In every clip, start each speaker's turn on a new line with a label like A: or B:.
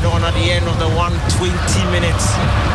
A: added on at the end of the 120 minutes.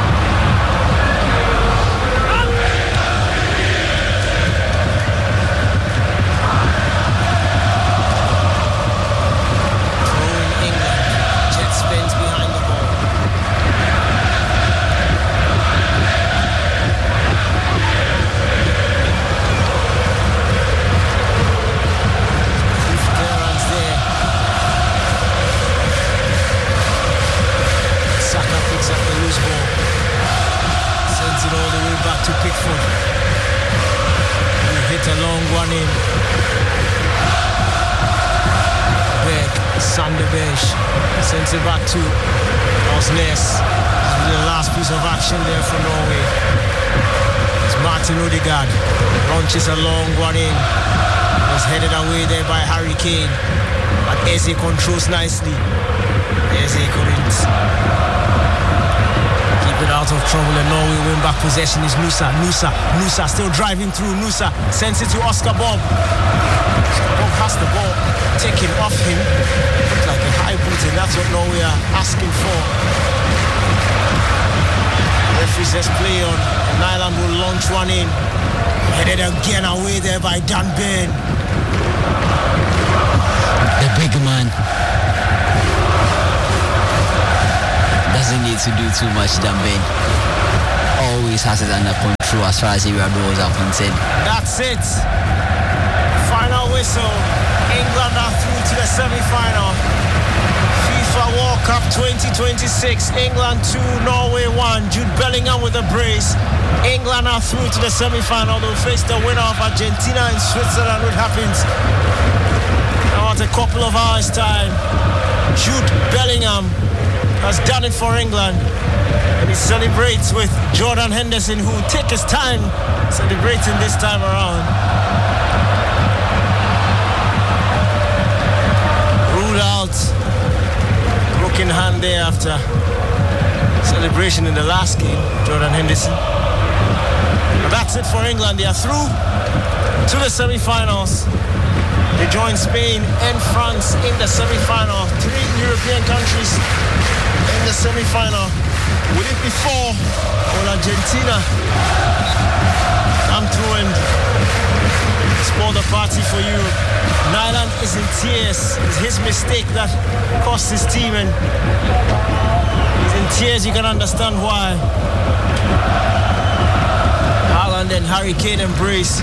A: Sends it back to Osnes. The last piece of action there for Norway. It's Martin Odegaard. Launches a long one in. Was headed away there by Harry Kane. But Eze controls nicely. Eze couldn't keep it out of trouble, and Norway win back possession. Is Nusa still driving through. Nusa sends it to Oscar Bob. Oscar Bob has the ball taken off him. Looked like a high boot, and that's what Norway are asking for. Referee says play on, and Nyland will launch one in. Headed again away there by Dan Burn.
B: The big man doesn't need to do too much, Dan Burn. Always has it under control as far as area doors are concerned.
A: That's it. Final whistle. England are through to the semi-final. FIFA World Cup 2026. England 2, Norway 1. Jude Bellingham with a brace. England are through to the semi-final. They'll face the winner of Argentina and Switzerland. What happens? Now at a couple of hours' time, Jude Bellingham has done it for England. And he celebrates with Jordan Henderson, who will take his time celebrating this time around. Out, broken hand there after celebration in the last game, Jordan Henderson. But that's it for England. They are through to the semi-finals. They join Spain and France in the semi-final. 3 European countries in the semi-final. Will it be 4? Will Argentina come through and spoil the party for Europe? Nyland is in tears. It's his mistake that cost his team, and he's in tears. You can understand why. Haaland and Harry Kane embrace.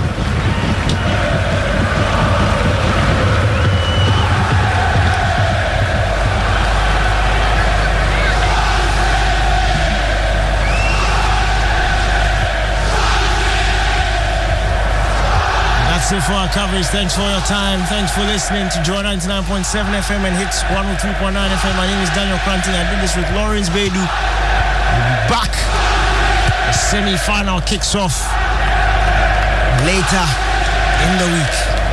A: That's it for our coverage. Thanks for your time. Thanks for listening to Joy 99.7 FM and Hits 103.9 FM. My name is Daniel Cranting. I did this with Lawrence Beidou. We'll be back. The semi-final kicks off later in the week.